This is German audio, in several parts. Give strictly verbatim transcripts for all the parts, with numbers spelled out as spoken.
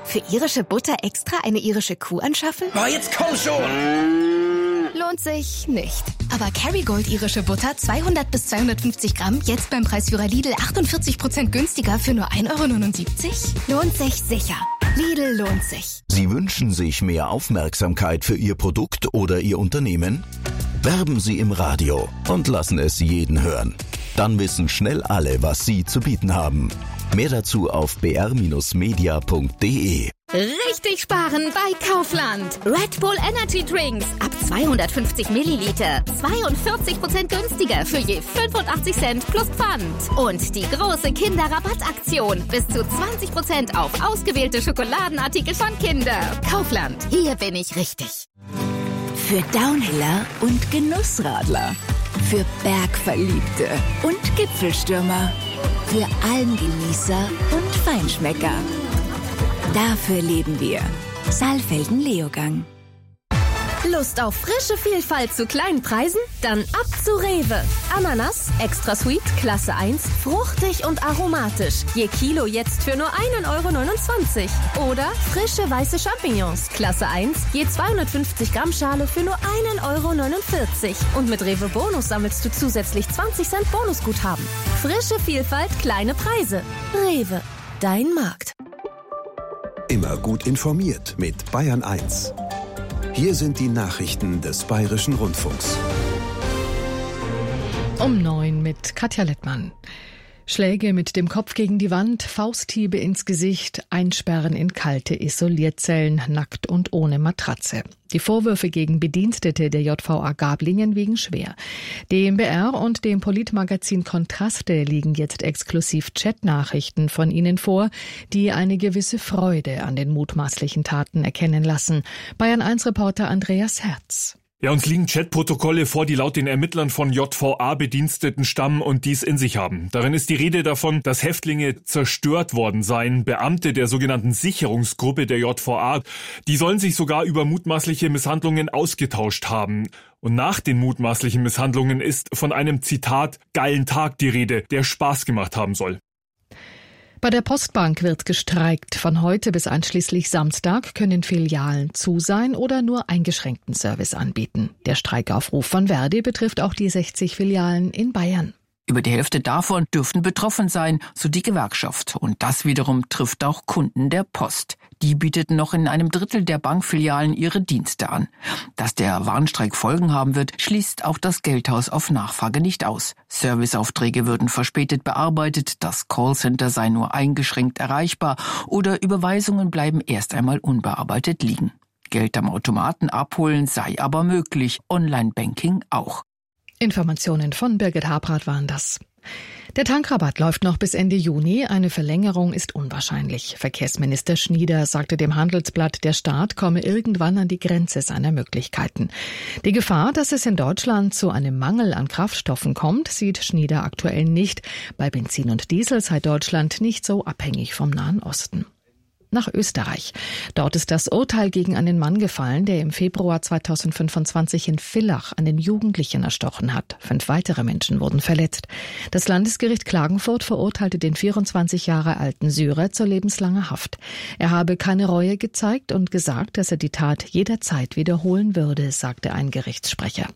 Für irische Butter extra eine irische Kuh anschaffen? Oh, jetzt komm schon! Lohnt sich nicht. Aber Kerrygold irische Butter zweihundert bis zweihundertfünfzig Gramm jetzt beim Preisführer Lidl achtundvierzig Prozent günstiger für nur ein Euro neunundsiebzig? Lohnt sich sicher. Lidl lohnt sich. Sie wünschen sich mehr Aufmerksamkeit für Ihr Produkt oder Ihr Unternehmen? Werben Sie im Radio und lassen es jeden hören. Dann wissen schnell alle, was Sie zu bieten haben. Mehr dazu auf b r Bindestrich media punkt d e. Richtig sparen bei Kaufland. Red Bull Energy Drinks ab zweihundertfünfzig Milliliter. zweiundvierzig Prozent günstiger für je fünfundachtzig Cent plus Pfand. Und die große Kinderrabattaktion. Bis zu zwanzig Prozent auf ausgewählte Schokoladenartikel von Kinder. Kaufland. Hier bin ich richtig. Für Downhiller und Genussradler. Für Bergverliebte und Gipfelstürmer. Für Almgenießer und Feinschmecker. Dafür leben wir. Saalfelden-Leogang. Lust auf frische Vielfalt zu kleinen Preisen? Dann ab zu Rewe. Ananas, extra sweet, Klasse eins, fruchtig und aromatisch. Je Kilo jetzt für nur ein Euro neunundzwanzig. Oder frische weiße Champignons, Klasse eins, je zweihundertfünfzig Gramm Schale für nur ein Euro neunundvierzig. Und mit Rewe Bonus sammelst du zusätzlich zwanzig Cent Bonusguthaben. Frische Vielfalt, kleine Preise. Rewe, dein Markt. Immer gut informiert mit Bayern eins. Hier sind die Nachrichten des Bayerischen Rundfunks. Um neun mit Katja Lettmann. Schläge mit dem Kopf gegen die Wand, Fausthiebe ins Gesicht, Einsperren in kalte Isolierzellen, nackt und ohne Matratze. Die Vorwürfe gegen Bedienstete der J V A Gablingen wiegen schwer. Dem B R und dem Politmagazin Kontraste liegen jetzt exklusiv Chatnachrichten von ihnen vor, die eine gewisse Freude an den mutmaßlichen Taten erkennen lassen. Bayern eins Reporter Andreas Herz. Ja, uns liegen Chatprotokolle vor, die laut den Ermittlern von J V A-Bediensteten stammen und dies in sich haben. Darin ist die Rede davon, dass Häftlinge zerstört worden seien. Beamte der sogenannten Sicherungsgruppe der J V A, die sollen sich sogar über mutmaßliche Misshandlungen ausgetauscht haben. Und nach den mutmaßlichen Misshandlungen ist von einem, Zitat, geilen Tag die Rede, der Spaß gemacht haben soll. Bei der Postbank wird gestreikt. Von heute bis einschließlich Samstag können Filialen zu sein oder nur eingeschränkten Service anbieten. Der Streikaufruf von Verdi betrifft auch die sechzig Filialen in Bayern. Über die Hälfte davon dürften betroffen sein, so die Gewerkschaft. Und das wiederum trifft auch Kunden der Post. Die bieteten noch in einem Drittel der Bankfilialen ihre Dienste an. Dass der Warnstreik Folgen haben wird, schließt auch das Geldhaus auf Nachfrage nicht aus. Serviceaufträge würden verspätet bearbeitet, das Callcenter sei nur eingeschränkt erreichbar oder Überweisungen bleiben erst einmal unbearbeitet liegen. Geld am Automaten abholen sei aber möglich, Online-Banking auch. Informationen von Birgit Habrath waren das. Der Tankrabatt läuft noch bis Ende Juni. Eine Verlängerung ist unwahrscheinlich. Verkehrsminister Schnieder sagte dem Handelsblatt, der Staat komme irgendwann an die Grenze seiner Möglichkeiten. Die Gefahr, dass es in Deutschland zu einem Mangel an Kraftstoffen kommt, sieht Schnieder aktuell nicht. Bei Benzin und Diesel sei Deutschland nicht so abhängig vom Nahen Osten. Nach Österreich. Dort ist das Urteil gegen einen Mann gefallen, der im Februar zweitausendfünfundzwanzig in Villach einen Jugendlichen erstochen hat. Fünf weitere Menschen wurden verletzt. Das Landesgericht Klagenfurt verurteilte den vierundzwanzig Jahre alten Syrer zur lebenslanger Haft. Er habe keine Reue gezeigt und gesagt, dass er die Tat jederzeit wiederholen würde, sagte ein Gerichtssprecher.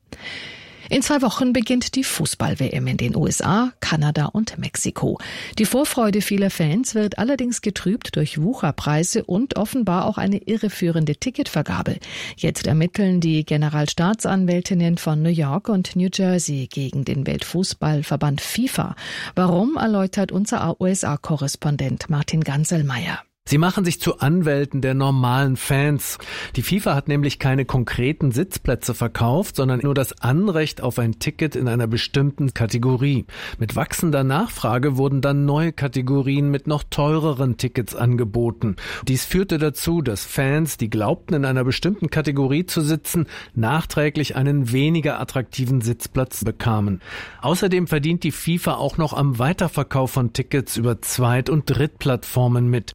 In zwei Wochen beginnt die Fußball-W M in den U S A, Kanada und Mexiko. Die Vorfreude vieler Fans wird allerdings getrübt durch Wucherpreise und offenbar auch eine irreführende Ticketvergabe. Jetzt ermitteln die Generalstaatsanwältinnen von New York und New Jersey gegen den Weltfußballverband FIFA. Warum, erläutert unser U S A-Korrespondent Martin Ganselmeier. Sie machen sich zu Anwälten der normalen Fans. Die FIFA hat nämlich keine konkreten Sitzplätze verkauft, sondern nur das Anrecht auf ein Ticket in einer bestimmten Kategorie. Mit wachsender Nachfrage wurden dann neue Kategorien mit noch teureren Tickets angeboten. Dies führte dazu, dass Fans, die glaubten, in einer bestimmten Kategorie zu sitzen, nachträglich einen weniger attraktiven Sitzplatz bekamen. Außerdem verdient die FIFA auch noch am Weiterverkauf von Tickets über Zweit- und Drittplattformen mit.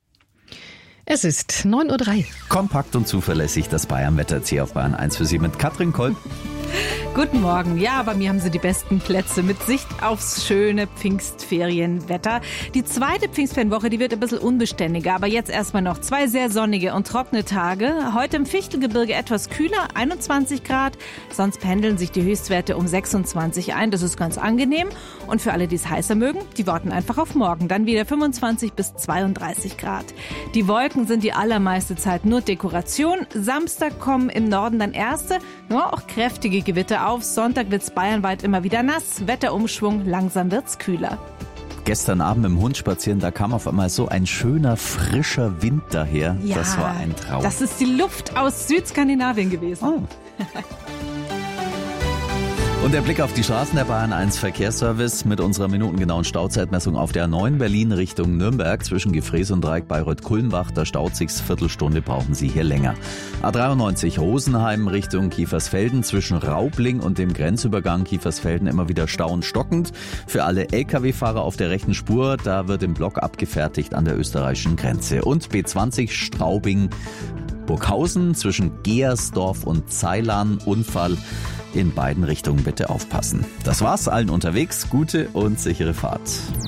Es ist neun Uhr drei. Kompakt und zuverlässig das Bayern-Wetter hier auf Bayern eins für Sie mit Katrin Kolb. Guten Morgen. Ja, bei mir haben Sie die besten Plätze mit Sicht aufs schöne Pfingstferienwetter. Die zweite Pfingstferienwoche, die wird ein bisschen unbeständiger, aber jetzt erstmal noch zwei sehr sonnige und trockene Tage. Heute im Fichtelgebirge etwas kühler, einundzwanzig Grad. Sonst pendeln sich die Höchstwerte um sechsundzwanzig ein. Das ist ganz angenehm. Und für alle, die es heißer mögen, die warten einfach auf morgen. Dann wieder fünfundzwanzig bis zweiunddreißig Grad. Die Wolken sind die allermeiste Zeit nur Dekoration. Samstag kommen im Norden dann erste, ja, auch kräftige Gewitter auf. Sonntag wird's bayernweit immer wieder nass. Wetterumschwung, langsam wird's kühler. Gestern Abend mit dem Hund spazieren, da kam auf einmal so ein schöner, frischer Wind daher. Ja, das war ein Traum. Das ist die Luft aus Südskandinavien gewesen. Oh. Und der Blick auf die Straßen der Bayern eins Verkehrsservice mit unserer minutengenauen Stauzeitmessung auf der A neun Berlin Richtung Nürnberg zwischen Gefrees und Dreieck Bayreuth-Kulmbach. Da staut sich's, Viertelstunde brauchen Sie hier länger. A dreiundneunzig Rosenheim Richtung Kiefersfelden zwischen Raubling und dem Grenzübergang Kiefersfelden immer wieder stauend stockend. Für alle L K W-Fahrer auf der rechten Spur, da wird im Block abgefertigt an der österreichischen Grenze. Und B zwanzig Straubing Burghausen zwischen Geersdorf und Zeilan, Unfall. In beiden Richtungen bitte aufpassen. Das war's, allen unterwegs. Gute und sichere Fahrt.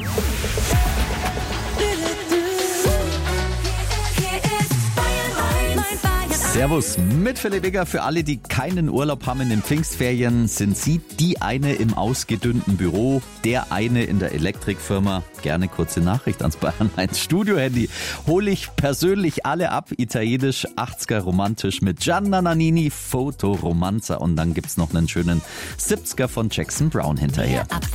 Servus mit Philipp Egger. Für alle, die keinen Urlaub haben in den Pfingstferien, sind Sie die eine im ausgedünnten Büro, der eine in der Elektrikfirma. Gerne kurze Nachricht ans Bayern eins Studio-Handy. Hole ich persönlich alle ab. Italienisch, achtziger romantisch mit Gianna Nannini, Fotoromanza. Und dann gibt's noch einen schönen siebziger von Jackson Brown hinterher.